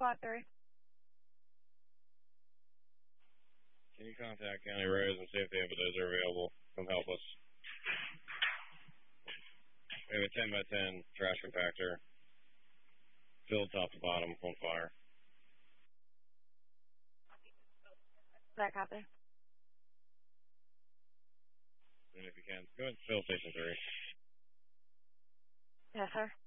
Squad 3. Can you contact County Roads and see if they have a dozer available? Come help us. We have a 10 by 10 trash compactor, filled top to bottom, on fire. That copy. And if you can, go ahead and fill Station 3. Yes, sir.